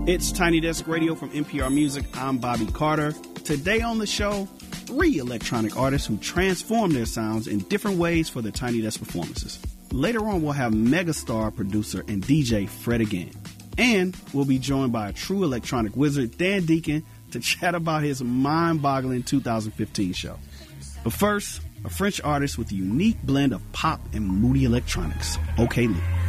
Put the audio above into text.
It's Tiny Desk Radio from NPR Music. I'm Bobby Carter. Today on the show, 3 electronic artists who transform their sounds in different ways for their Tiny Desk performances. Later on, we'll have megastar producer and DJ Fred again. And we'll be joined by a true electronic wizard, Dan Deacon, to chat about his mind-boggling 2015 show. But first, a French artist with a unique blend of pop and moody electronics, OK Lee.